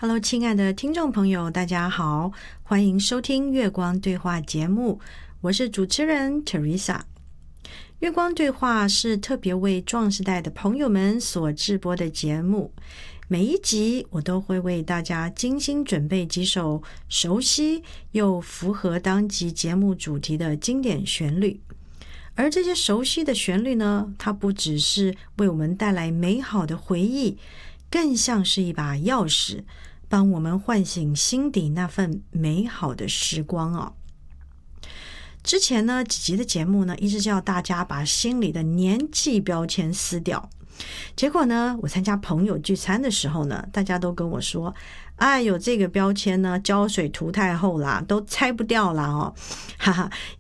Hello， 亲爱的听众朋友，大家好，欢迎收听月光对话节目，我是主持人 Teresa。月光对话是特别为壮世代的朋友们所制播的节目，每一集我都会为大家精心准备几首熟悉又符合当集节目主题的经典旋律。而这些熟悉的旋律呢，它不只是为我们带来美好的回忆，更像是一把钥匙，帮我们唤醒心底那份美好的时光哦。之前呢几集的节目呢，一直叫大家把心里的年纪标签撕掉。结果呢，我参加朋友聚餐的时候呢，大家都跟我说，哎呦，这个标签呢，胶水涂太厚啦，都拆不掉啦哦，哈哈。